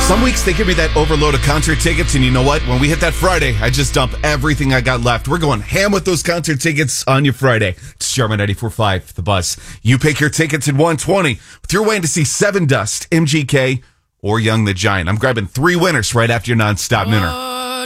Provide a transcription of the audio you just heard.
Some weeks they give me that overload of concert tickets, and you know what? When we hit that Friday, I just dump everything I got left. We're going ham with those concert tickets on your Friday. It's Jarman 94.5, The Buzz. You pick your tickets at 120. If you're waiting to see Seven Dust, MGK, or Young the Giant, I'm grabbing 3 winners right after your nonstop nooner.